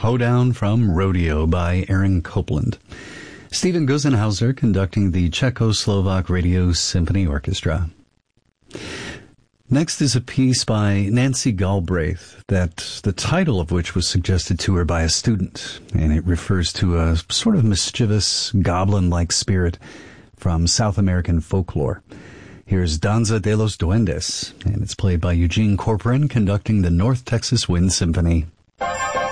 Hoedown from Rodeo by Aaron Copland. Stephen Gusenhauser conducting the Czechoslovak Radio Symphony Orchestra. Next is a piece by Nancy Galbraith, that the title of which was suggested to her by a student, and it refers to a sort of mischievous, goblin-like spirit from South American folklore. Here's Danza de los Duendes, and it's played by Eugene Corporan conducting the North Texas Wind Symphony.